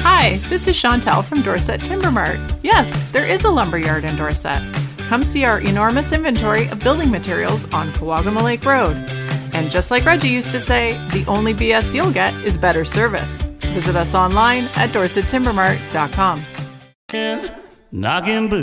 Hi, this is Chantel from Dorset Timber Mart. Yes, there is a lumberyard in Dorset. Come see our enormous inventory of building materials on Kawagama Lake Road. And just like Reggie used to say, the only BS you'll get is better service. Visit us online at dorsettimbermart.com. Knocking boots.